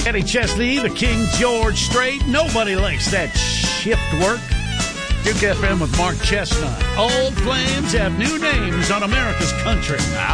Eddie Chesney, the King George Strait. Nobody likes that shift work. Duke FM with Mark Chestnut. Old flames have new names on America's country.